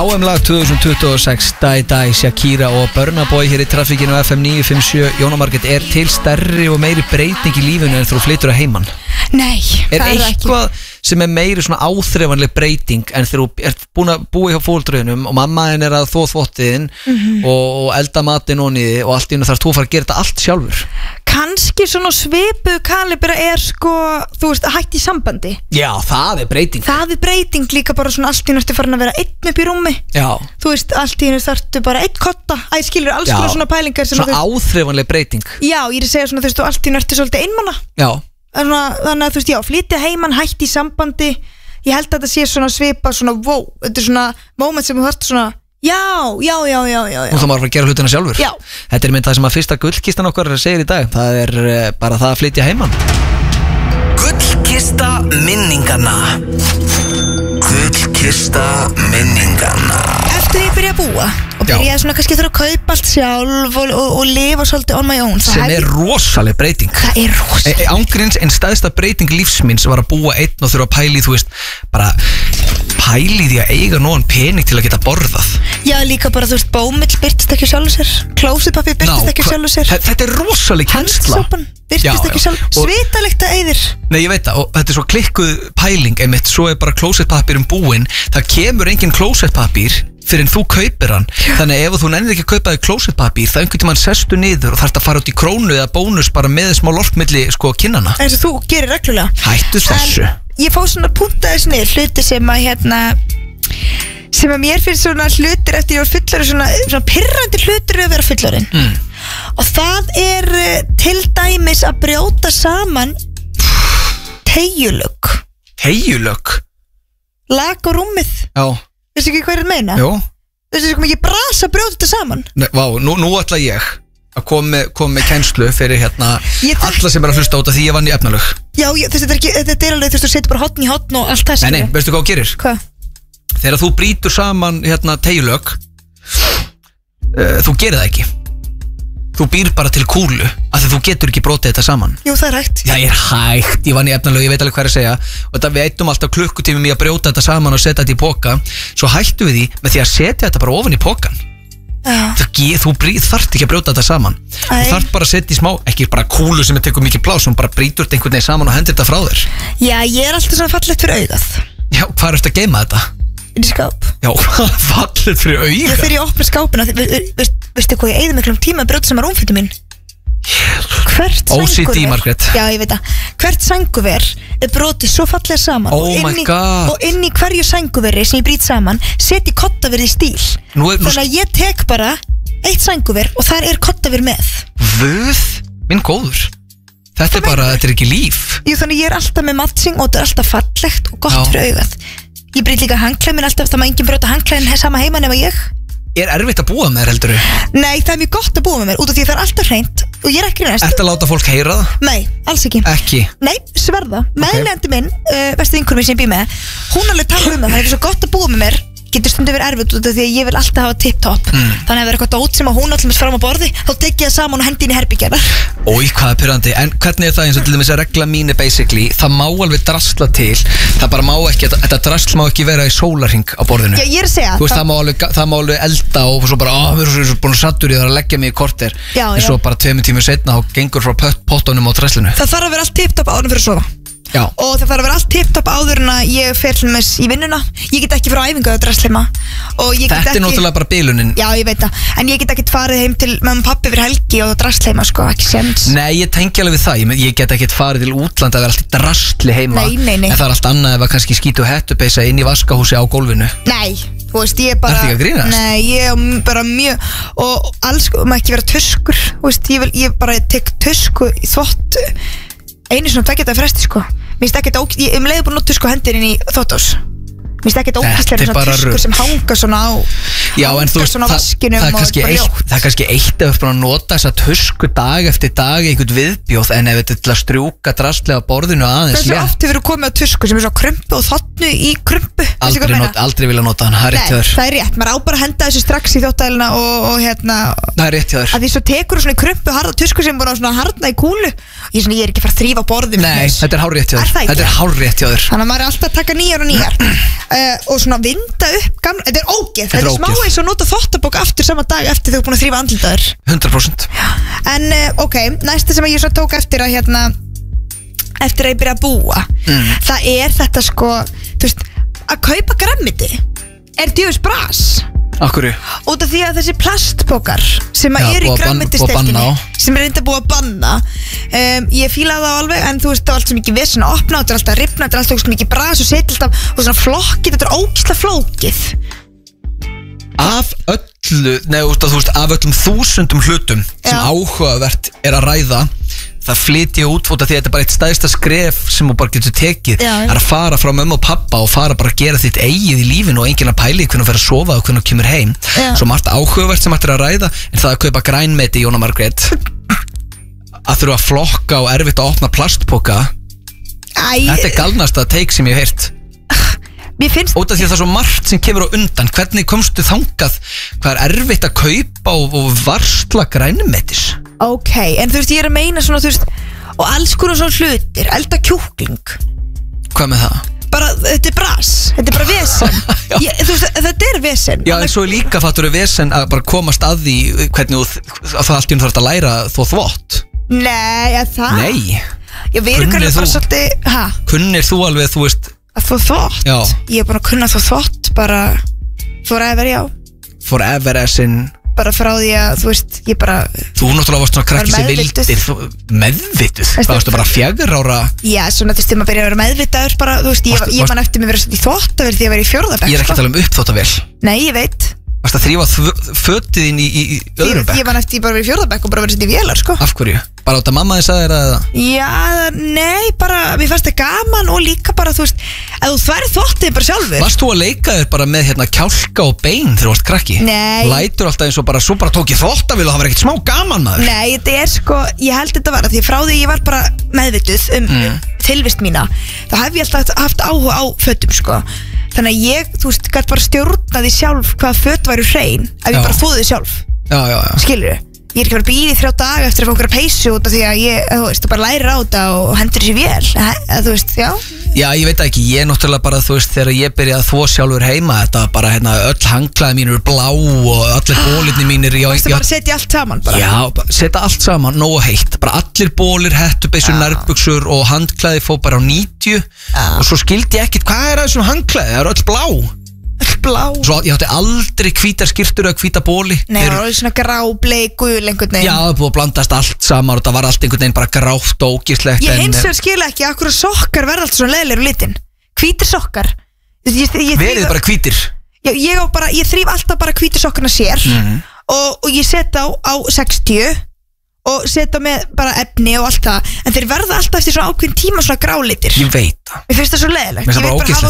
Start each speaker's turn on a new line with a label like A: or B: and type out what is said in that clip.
A: HM-lag 2026, Die Shakira og Burna Boy hér í trafikinu FM 957. Jóna Margrét, til stærri og meiri breyting í lífinu en þú flytur að heiman?
B: Nei, það er
A: eitthvað ekki. Sem meiri svona áþreifanleg breyting en þegar þú ert búin að búa hjá fóreldrunum og mammaðin að þvo þvottinn og elda matinn og niði og allt í einu þarf þú að fara að gera þetta allt sjálfur?
B: Kannski svona svipuð kalibra sko, þú veist, að hætti í sambandi.
A: Já, það er breyting. Það
B: er breyting líka bara svona allt í einu ertu farin að vera einn upp í rúmi. Já. Þú veist, allt í einu þarftu bara einn kotta. Skilur alls konar svona pælingar sem
A: svona áþreifanleg breyting.
B: Já, ég segja svona, þú veist, allt í einu ertu svolítið einmana. Já. Þannig að þú veist, já, flytja heiman, hætti í sambandi. Ég held að þetta sé svona svipa svona, wow, þetta er svona moment sem þú þarft svona, já. Og þá maður að gera hlutina sjálfur. Já. Þetta er mynd það sem að fyrsta gullkistan okkar segir í dag. Það er bara það að flytja heiman.
C: Gullkista minninganna. Gullkista minninganna.
B: Eftir ég byrja að búa og byrja svona kannski þurfa að kaupa allt sjálf og lifa svolítið on my own.
A: Sem er rosaleg breyting.
B: Það er rosaleg.
A: Ángríns, en stæðsta breyting lífsmins var að búa einn og þurfa að pæli, þú veist, bara pæli því að eiga nógan pening til að geta borðað. Já, líka bara, þú veist, bómill birtist ekki sjálfur sér, klósitpapír birtist ekki sjálfur sér. Þetta er rosaleg kennsla. Handsopan birtist ekki sjálfur, svitalegt að eyðir. Nei, ég veit það, og þetta er svo klikkuð pæling einmitt, svo er bara klósitpapírum búinn, það kemur engin klósitpapír fyrir en þú kaupir hann. Þannig ef þú nennir ekki að kaupa þig klósitpapír, það einhvern tímann sestu niður og þarfst að fara út í krónu eða bónus bara með smá lorkmilli sko kinnana. Eins og þú gerir reglulega. Hættu þessu. Ég fá svona puntaðis niður hluti sem að sem að mér finnst svona hlutir eftir ég var fullorinn, svona pirrandi hlutir að vera fullorinn. Og það er til dæmis að brjóta saman teyjulögg. Teyjulögg? Lag á rúmið. Já. Veistu ekki hvað ég er að meina? Jú. Veistu ekki hvað ég brasa að brjóta þetta saman? Nei, vá, nú ætla ég að koma með kennslu fyrir alla sem er að hlusta út af því ég vann í efnalög. Já, þetta er alveg, þú veist, þú setur bara hotn í hotn og allt það. Nei, veistu hvað þú gerir? Hvað? Þegar þú brýtur saman teyjulögg, þú gerir það ekki. Þú býr bara til kúlu af því þú getur ekki brotið þetta saman. Jú, það er hægt. Já, ég er hægt, ég vann í efnalög, ég veit alveg hvað að segja. Og þetta við eittum alltaf klukkutímum í að brjóta þetta saman og setja þetta í poka. Svo hættu við því með því að setja þetta bara ofan í pokan. Þú þarft ekki að brjóta þetta saman. Þú þarft bara að setja í smá, ekki bara kúlu sem tekur mikið plás, hún bara brýtur þetta einhvern veginn saman og hendur þetta frá þér. Já, ég er alltaf svona fallegt fyrir augað. Já, hvað ertu að geyma þetta? Í skáp. Já, fallegt fyrir augað. Þegar ég opna skápina, veistu hvað ég eyði miklum tíma að brjóta saman rúmfötum mín? Hvert sænguver OCD, Margrét. Já, ég veit það. Hvert sænguver er brotið svo fallega saman. Oh my god. Og inn í hverju sænguveri sem ég brýt saman seti kottaverð í stíl. Þannig að ég tek bara eitt sænguver og þar er kottaverð með. Vöð, minn góður. Þetta er bara, þetta er ekki líf. Jú, þannig ég er alltaf með matching og þetta er alltaf fallegt og gott fyrir augað. Ég brýt líka hangklæmin alltaf, það má enginn brjóta hangklæmin sama heima nema ég. Er erfitt að búa með þér, heldur þú? Nei, það er mjög gott að búa með mér út af því það er alltaf hreint og ég er ekki næst. Ertu að láta fólk heyra það? Nei, alls ekki. Ekki? Nei, sverða. Meðlegandi minn, bestu vinkonum sem ég bý með, hún alveg tala um það er svo gott að búa með mér, getur stundum verið erfitt út af því að ég vil alltaf hafa tip-top. Þannig að ef það er eitthvað dót sem að hún allmest fram á borði, þá tek ég það saman og hendi inn í herbyggjarna. Ói, hvað er pirrandi. En hvernig er það eins og til dæmis að regla mínu basically, það má alveg drasla til, það bara má ekki, þetta drasl má ekki vera í sólarhring á borðinu. Já, ég er að segja. Þú veist, það má alveg elda og svo bara, við erum svo búin að sattur í það að leggja mig í korter. Já, en svo bara 2 tímur seinna og gengur frá pottunum á draslinu. Það þarf að vera allt tip-top áður fyrir að sofa. Já. Og það þarf að vera allt tipp-topp áður en að ég fer í vinnuna. Ég get ekki frá æfingu að drasslima. Þetta er náttúrulega bara bilunin. Já, ég veit það. En ég get ekkert farið heim til mamma og pappi fyrir helgi og drasslima, sko, ekki séns. Nei, ég tengi alveg við það. Ég get ekkert farið til útlanda að vera alltaf drastli heima. Nei. En það er allt annað ef að kannski skítu hettupeysa inn í vaskahúsi á gólfinu. Nei, þú veist, ég bara... Ertu ekki að grínast? Nei, ég er bara mjög... Og alls, maður ekki vera tuskur. Þú veist, ég bara tek tusku í þvott einu svona 2 daga fresti, sko. Mér finnst ekkert ógæst, ég leiði búin að nota tusku hendir inn í þvotthús. Mér finnst ekkert ógæstlega svona tuskur sem hanga svona á. Já, en þú veist, það er kannski eitt ef þú búin að nota þessa tusku dag eftir dag í einhvern viðbjóð, en ef þetta er til að strjúka drastlega borðinu aðeins. Hversu oft hefur þú komið á tusku sem er svo krumpu og þotnu í krumpu? Aldrei vilja nota hann, það er rétt hjá þér. Nei, það er rétt, maður á bara að henda þessu strax í þvottavélina og það er rétt hjá þér. Að því svo tekur þú svona í krumpu harða tusku sem búin að harðna í kúlu. Ég er ekki að fara að þrífa borðum. Nei, þetta er hárrétt hjá þér. Þetta er hárrétt hjá þér. Þannig að maður er alltaf að taka nýjar og nýjar og svona vinda upp gamla. Þetta er
B: ógeð, þetta er smá eins og nota þvottabók aftur sama dag eftir þegar þú búin að þrífa andlitaður
A: 100%.
B: En ok, næsta sem ég svo tók eftir að eftir að ég byrja að búa það er þetta sko, þú veist, að kaupa grænmeti er djöfis bras.
A: Akkurru?
B: Út af því að þessi plastpókar sem er í grænmetisteltinni sem er reynda búið að banna ég fíla það alveg, en þú veist það er allt svo mikið vesen að opna, þetta er alltaf að rifna, þetta er alltaf svo mikið bras og setja alltaf og svona flokkið, þetta er ógeðslega flókið.
A: Af öllu, þú veist, af öllum 1000 hlutum sem áhugavert er að ræða, það flytja út því að þetta er bara eitt stæðsta skref sem þú bara getur tekið, er að fara frá mömmu og pappa og fara bara að gera þitt eigið í lífinu og enginn að pæli hvernig þú fer að sofa og hvernig þú kemur heim. Svo margt áhugavert sem ættir að ræða, en það að kaupa grænmeti, Jóna Margrét, að þurfa að flokka og erfitt að opna plastpoka, þetta er galnasta take sem ég hef heyrt. Út af því að það er svo margt sem kemur á undan, hvernig komstu þangað, hvað er erfitt að kaupa og varsla grænmetis?
B: Ok, en þú veist, ég er að meina svona, þú veist, og alls konar svona hlutir, elda kjúkling.
A: Hvað með það?
B: Bara, þetta er bras, þetta er bara vesen. Þú veist, þetta er vesen.
A: Já, en svo er líka fattur vesen að bara komast að því hvernig það allt í hún þarf að læra þvott.
B: Nei, að það?
A: Nei.
B: Já, við erum kannski bara svolítið,
A: Kunnir þú alveg, þú veist
B: að þvott?
A: Já.
B: Ég er búin að kunna þvott bara forever, já.
A: Forever as in
B: bara frá því að, þú veist, ég bara
A: Þú náttúrulega varst svona krakki sem vildir meðvituð, það varstu bara 4 ára.
B: Já, svona þú veist, þegar maður byrja að vera meðvitaður bara, þú veist, ég man eftir mig verið í þvottavél því að vera í 4. bekk.
A: Ég er ekki að tala um uppþvottavél.
B: Nei, ég veit.
A: Varstu að þrífa fötið inn í öðrum bekk?
B: Ég man eftir bara verið í 4. bekk og bara verið í vélar, sko.
A: Af hverju? Bara út af mamma þess að þér eða?
B: Já, nei, bara, mér fannst það gaman og líka bara, þú veist, að þú þværið þvottið bara sjálfur.
A: Varst þú að leika þér bara með kjálka og bein þegar þú varst krakki?
B: Nei.
A: Lætur alltaf eins og bara, svo bara tók ég þvottavél og það var ekkert smá gaman maður.
B: Nei, þetta er sko, ég held þetta var að því frá því ég var bara meðvituð tilvist mína, þá hef ég alltaf haft áhuga á fötum, sko. Þannig að ég, þú veist, gæti bara stjórnaði sjálf hvaða föt væru hrein ef ég bara þvoði sjálf.
A: Já.
B: Skilurðu? Ég er ekki verið að bíða í 3 daga eftir að fá einhverja peysu út af því að ég, þú veist, þú bara lærir á þetta og hendur þessi vél, þú veist, já.
A: Já, ég veit ekki, ég náttúrulega bara, þú veist, þegar ég byrjaði að þvo sjálfur heima, þetta bara, öll hangklæði mín eru blá og allir bólirni mínir,
B: Þú veist, bara setja allt saman bara.
A: Já, setja allt saman, nóg og heitt, bara allir bólir, hettubeysur, nærbuxur og handklæði fó bara á 90 og svo skildi ég ekkert, hvað er það sem handklæði, það eru öll blá.
B: Blá.
A: Svo ég átti aldrei hvítar skyrtur eða hvíta bóli.
B: Nei, það var alveg svona grá, bleik, gul einhvern veginn.
A: Já, það búið að blandast allt saman og það var allt einhvern veginn bara grátt og ógislegt.
B: Ég hins vegar skil ekki að hverju sokkar verða alltaf svona leiðilegur litin. Hvítir sokkar.
A: Verið bara hvítir.
B: Já, ég þríf alltaf bara hvítir sokkarna sér og ég setja á 60 og setja með bara efni og allt það, en þeir verða alltaf eftir svona ákveðin tíma svona grálitir.
A: Ég veit það.
B: Mér finnst það svo leiðilegt.
A: Mér finnst það bara ógeðslegt.